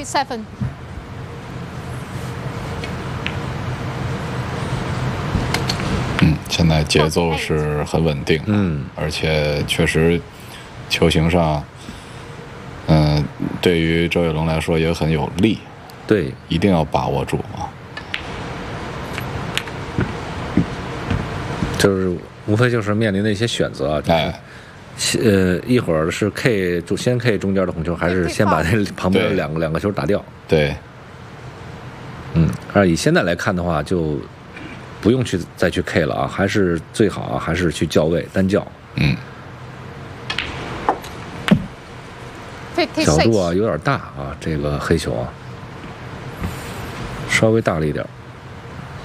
7. 现在节奏是很稳定，而且确实球形上，对于周跃龙来说也很有利， 对， 一定要把握住啊。 就是无非就是面临的一些选择啊，一会儿是 K 先 K 中间的红球，还是先把那旁边两个球打掉？ 对， 而以现在来看的话，就不用再去 K 了啊，还是最好啊，还是去校位单校。角度啊有点大啊，这个黑球啊，稍微大了一点。